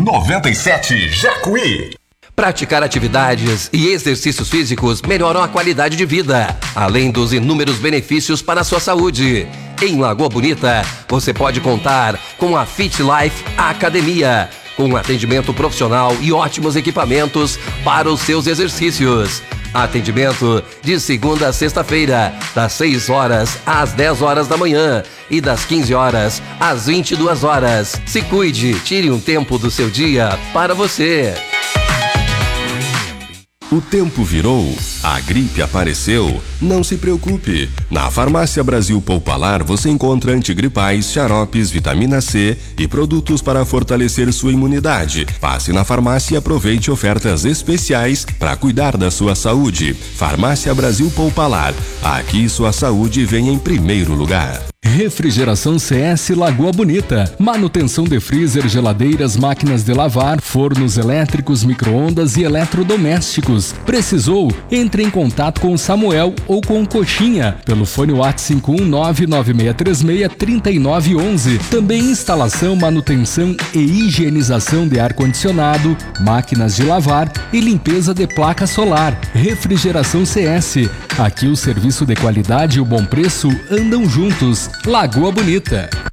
97 Jacuí. Praticar atividades e exercícios físicos melhoram a qualidade de vida, além dos inúmeros benefícios para a sua saúde. Em Lagoa Bonita, você pode contar com a Fit Life Academia, com atendimento profissional e ótimos equipamentos para os seus exercícios. Atendimento de segunda a sexta-feira, das 6 horas às 10 horas da manhã e das 15 horas às 22 horas. Se cuide, tire um tempo do seu dia para você. O tempo virou, a gripe apareceu, não se preocupe. Na Farmácia Brasil Poupalar você encontra antigripais, xaropes, vitamina C e produtos para fortalecer sua imunidade. Passe na farmácia e aproveite ofertas especiais para cuidar da sua saúde. Farmácia Brasil Poupalar, aqui sua saúde vem em primeiro lugar. Refrigeração CS Lagoa Bonita. Manutenção de freezer, geladeiras, máquinas de lavar, fornos elétricos, micro-ondas e eletrodomésticos. Precisou? Entre em contato com o Samuel ou com o Coxinha pelo fone WhatsApp 51996363911. Também instalação, manutenção e higienização de ar-condicionado, máquinas de lavar e limpeza de placa solar. Refrigeração CS. Aqui o serviço de qualidade e o bom preço andam juntos. Lagoa Bonita.